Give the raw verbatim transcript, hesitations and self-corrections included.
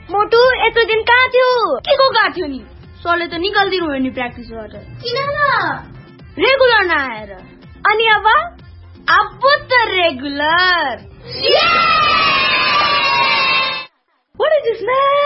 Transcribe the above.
मोटु यत्रो दिन कहाँ थियो? के को कहाँ थियो नि? सरले त निकाल्दिनु भयो नि प्र्याक्टिसबाट। किन न? रेगुलर नआएर। अनि अब अब त regular. What is this, man?